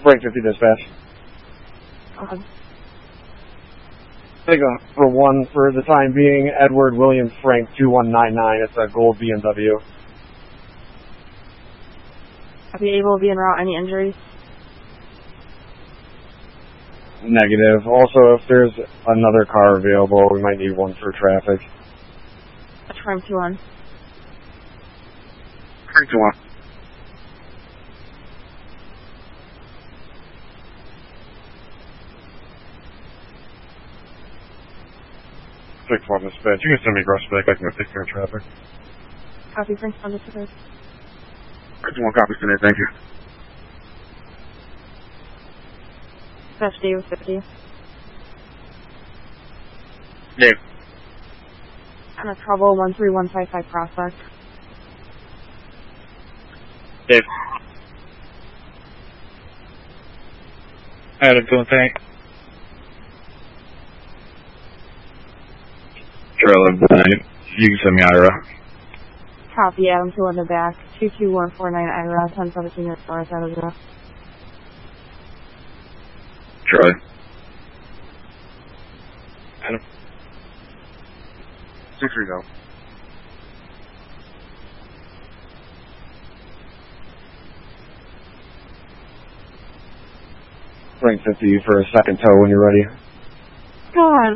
Frank 50 dispatch. Take for one for the time being, Edward William Frank 2199. It's a gold BMW. Are you able to be en route? Any injuries? Negative. Also, if there's another car available, we might need one for traffic. That's Frank 21. Frank 21. Frank 21 dispatch. You can send me across back. I can go take care of traffic. Copy, Frank 21 dispatch. Frank 21 copies today. Thank you. Dispatch Dave 50. Dave. On a trouble 13155 Prospect. Dave. Adam, doing tank. Charlie, you can send me Ira. Copy, Adam 2 on the back. 22149 Ira, 1017 at Star San Jose. Charlie. Adam. 630. Frank 50 for a second tow when you're ready. Go on.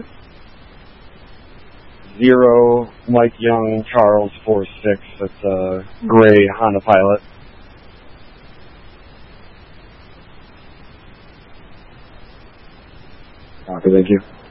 0 Mike Young Charles 46. It's a gray Honda Pilot. Okay, thank you.